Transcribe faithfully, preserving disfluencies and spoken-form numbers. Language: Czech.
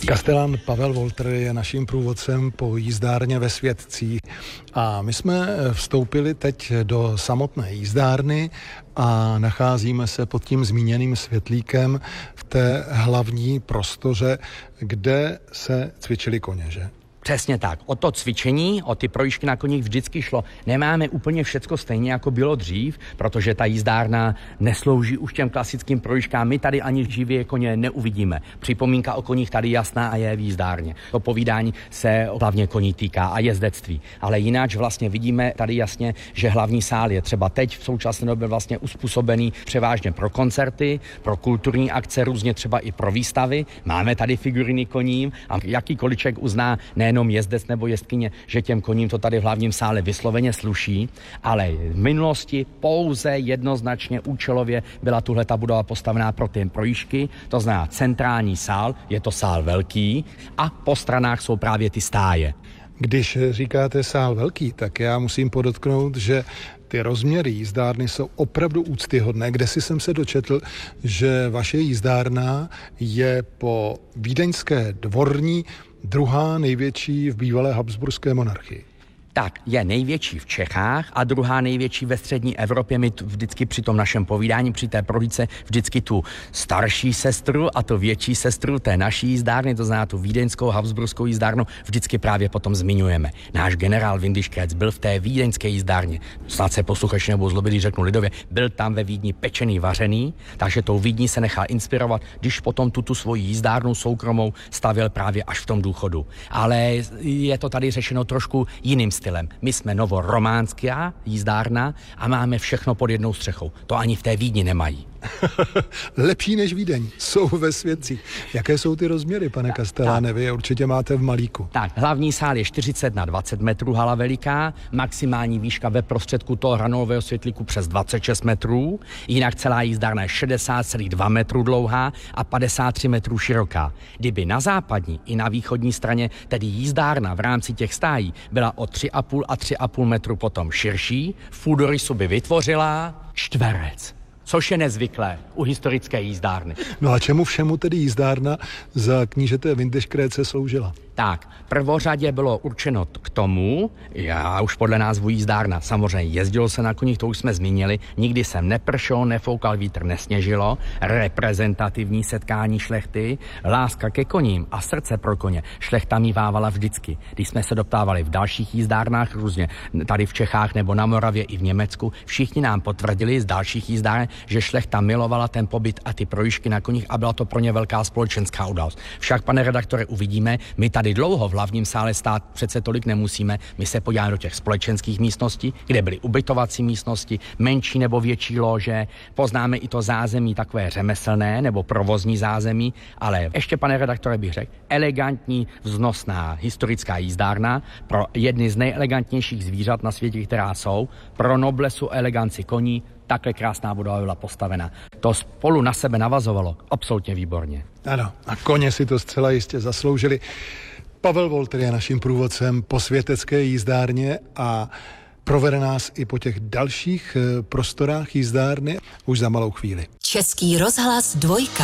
Kastelán Pavel Wolter je naším průvodcem po jízdárně ve Světcích a my jsme vstoupili teď do samotné jízdárny a nacházíme se pod tím zmíněným světlíkem v té hlavní prostoře, kde se cvičili koně, že? Přesně tak. O to cvičení, o ty projížďky na koních vždycky šlo. Nemáme úplně všecko stejně, jako bylo dřív, protože ta jízdárna neslouží už těm klasickým projížďkám. My tady ani živě koně neuvidíme. Připomínka o koních tady jasná a je v jízdárně. To povídání se hlavně koní týká a jezdectví. Ale jinak vlastně vidíme tady jasně, že hlavní sál je třeba teď v současné době vlastně uspůsobený převážně pro koncerty, pro kulturní akce, různě třeba i pro výstavy. Máme tady figuriny koním a jaký količek uzná ne jenom jezdec nebo jezdkyně, že těm koním to tady v hlavním sále vysloveně sluší, ale v minulosti pouze jednoznačně účelově byla tuhle ta budova postavená pro ty projížďky, to znamená centrální sál, je to sál velký a po stranách jsou právě ty stáje. Když říkáte sál velký, tak já musím podotknout, že ty rozměry jízdárny jsou opravdu úctyhodné. Kdesi jsem se dočetl, že vaše jízdárna je po vídeňské dvorní druhá největší v bývalé habsburské monarchii. Tak, je největší v Čechách a druhá největší ve střední Evropě. My vždycky při tom našem povídání, při té prohlídce, vždycky tu starší sestru a tu větší sestru té naší jízdárny, to znamená tu vídeňskou habsburskou jízdárnu, vždycky právě potom zmiňujeme. Náš generál Windischgrätz byl v té vídeňské jízdárně. Snad se posluchači nebudou zlobit, když řeknu lidově, byl tam ve Vídni pečený, vařený, takže tou Vídní se nechal inspirovat, když potom tu, tu svoji jízdárnu soukromou stavěl právě až v tom důchodu. Ale je to tady řešeno trošku jiným stylem. My jsme novorománská jízdárna a máme všechno pod jednou střechou. To ani v té Vídni nemají. Lepší než Vídeň, jsou ve Světcích. Jaké jsou ty rozměry, pane Kasteláne? Vy je určitě máte v malíku. Tak, hlavní sál je čtyřicet na dvacet metrů, hala veliká, maximální výška ve prostředku toho hranolového světlíku přes dvacet šest metrů, jinak celá jízdárna je šedesát celá dva metru dlouhá a padesát tři metrů široká. Kdyby na západní i na východní straně, tedy jízdárna v rámci těch stájí, byla o tři a půl a tři a půl metru potom širší, v půdorysu by vytvořila čtverec. Což je nezvyklé u historické jízdárny. No a čemu všemu tedy jízdárna za knížete Windischgrätze sloužila? Tak, prvořadě bylo určeno k tomu, já už podle názvu jízdárna, samozřejmě jezdilo se na koních, to už jsme zmínili, nikdy jsem nepršel, nefoukal vítr, nesněžilo, reprezentativní setkání šlechty, láska ke koním a srdce pro koně. Šlechta mívávala vždycky. Když jsme se doptávali v dalších jízdárnách, různě tady v Čechách nebo na Moravě i v Německu, všichni nám potvrdili z dalších jízdáren, že šlechta milovala ten pobyt a ty projížďky na koních a byla to pro ně velká společenská událost. Však, pane redaktore, uvidíme, my tady dlouho v hlavním sále stát přece tolik nemusíme, my se podíváme do těch společenských místností, kde byly ubytovací místnosti, menší nebo větší lože, poznáme i to zázemí takové řemeslné nebo provozní zázemí, ale ještě, pane redaktore, bych řekl, elegantní, vznosná historická jízdárna pro jedny z nejelegantnějších zvířat na světě, která jsou, pro noblesu eleganci koní, takhle krásná budova byla postavena. To spolu na sebe navazovalo absolutně výborně. Ano, a koně si to zcela jistě zasloužili. Pavel Wolter je naším průvodcem po světecké jízdárně a provede nás i po těch dalších prostorách jízdárny už za malou chvíli. Český rozhlas dvojka.